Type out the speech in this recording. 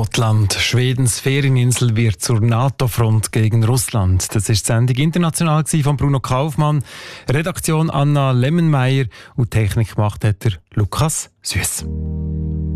Gotland, Schwedens Ferieninsel, wird zur NATO-Front gegen Russland. Das ist die Sendung international von Bruno Kaufmann, Redaktion Anna Lemmenmeier und Technik gemacht hat Lukas Süss.